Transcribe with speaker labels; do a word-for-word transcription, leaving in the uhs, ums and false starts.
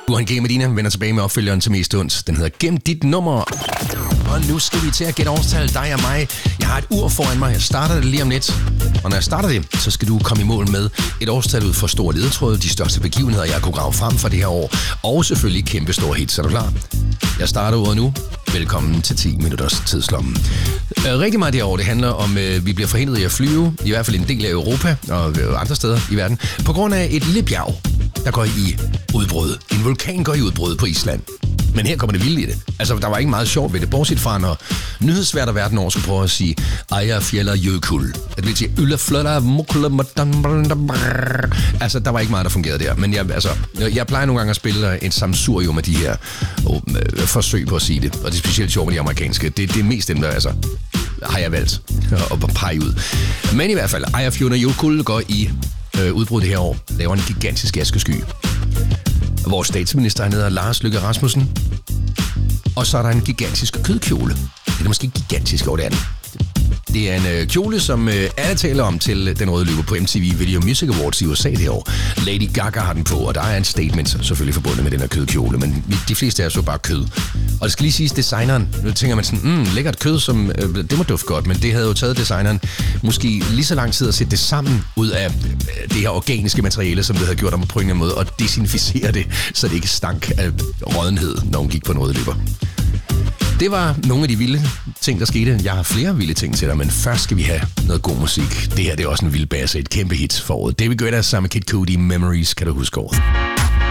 Speaker 1: Johan G. Medina vender tilbage med opfølgeren til Mest Ondt. Den hedder Gem dit nummer. Og nu skal vi til at gætte årstal, dig og mig. Jeg har et ur foran mig. Jeg starter det lige om lidt. Og når jeg starter det, så skal du komme i mål med et årstal ud for store ledetråde, de største begivenheder, jeg kunne grave frem for det her år. Og selvfølgelig kæmpe store hits. Er du klar? Jeg starter uret nu. Velkommen til ti minutters tidslommen. Rigtig meget det år, det handler om, at vi bliver forhindret i at flyve, i hvert fald en del af Europa og andre steder i verden, på grund af et lille bjerg, der går i udbrud. En vulkan går i udbrud på Island. Men her kommer det vildt i det. Altså, der var ikke meget sjovt ved det, bortset fra, når nyhedsværter verden over skulle prøve at sige Eyjafjallajökull. Det vil sige, altså, der var ikke meget, der fungerede der. Men jeg, altså, jeg plejer nogle gange at spille et sammensurium af de her og, øh, forsøg på at sige det. Og det er specielt sjovt med de amerikanske. Det, det er mest dem, der altså, har jeg valgt at pege ud. Men i hvert fald, Eyjafjallajökull går i øh, udbrud det her år. Laver en gigantisk askesky. Vores statsminister, han hedder Lars Løkke Rasmussen. Og så er der en gigantisk kødkjole. Det er måske ikke gigantisk, over det er den. Det er en øh, kjole, som øh, alle taler om til den røde løber på M T V Video Music Awards i U S A det år. Lady Gaga har den på, og der er en statement selvfølgelig forbundet med den her kødkjole, men de fleste er så bare kød. Og det skal lige siges, designeren, nu tænker man sådan, mm, lækkert kød, som, øh, det må dufte godt, men det havde jo taget designeren måske lige så lang tid at sætte det sammen ud af øh, det her organiske materiale, som det havde gjort om på en eller anden måde, og desinficere det, så det ikke stank af rådenhed, når hun gik på en røde løber. Det var nogle af de vilde ting, der skete. Jeg har flere vilde ting til dig, men først skal vi have noget god musik. Det her det er også en vild basse, et kæmpe hit for året. David Guetta sammen med Kid Cudi, Memories, kan du huske året.